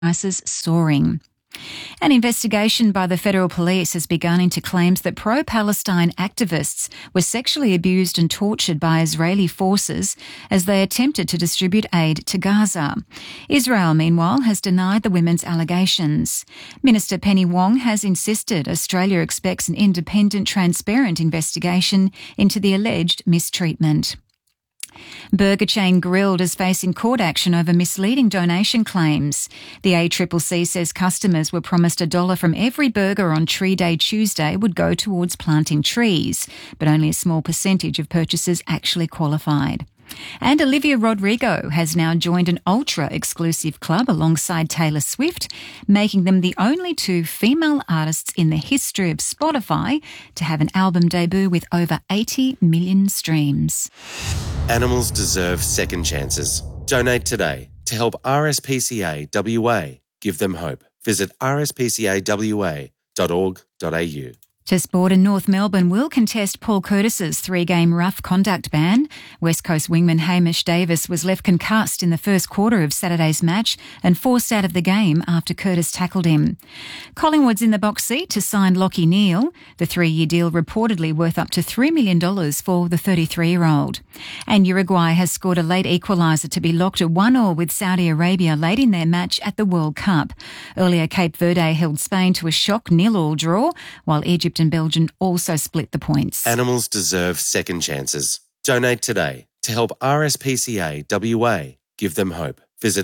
prices soaring. An investigation by the federal police has begun into claims that pro-Palestine activists were sexually abused and tortured by Israeli forces as they attempted to distribute aid to Gaza. Israel, meanwhile, has denied the women's allegations. Minister Penny Wong has insisted Australia expects an independent, transparent investigation into the alleged mistreatment. Burger chain Grill'd is facing court action over misleading donation claims. The ACCC says customers were promised $1 from every burger on Tree Day Tuesday would go towards planting trees, but only a small percentage of purchases actually qualified. And Olivia Rodrigo has now joined an ultra-exclusive club alongside Taylor Swift, making them the only two female artists in the history of Spotify to have an album debut with over 80 million streams. Animals deserve second chances. Donate today to help RSPCA WA give them hope. Visit rspcawa.org.au. To sport, in North Melbourne will contest Paul Curtis's 3-game rough conduct ban. West Coast wingman Hamish Davis was left concussed in the first quarter of Saturday's match and forced out of the game after Curtis tackled him. Collingwood's in the box seat to sign Lachie Neale, the 3-year deal reportedly worth up to $3 million for the 33-year-old. And Uruguay has scored a late equaliser to be locked at 1-1 with Saudi Arabia late in their match at the World Cup. Earlier, Cape Verde held Spain to a shock 0-0 draw, while Egypt and Belgium also split the points. Animals deserve second chances. Donate today to help RSPCA WA give them hope. Visit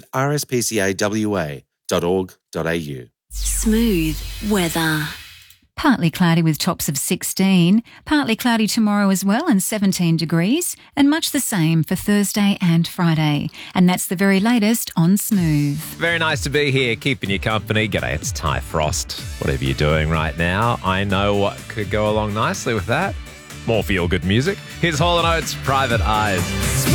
rspcawa.org.au. Smooth weather. Partly cloudy with tops of 16, partly cloudy tomorrow as well and 17 degrees, and much the same for Thursday and Friday. And that's the very latest on Smooth. Very nice to be here, keeping you company. G'day, it's Ty Frost. Whatever you're doing right now, I know what could go along nicely with that. More feel-good music. Here's Hall & Oates' Private Eyes.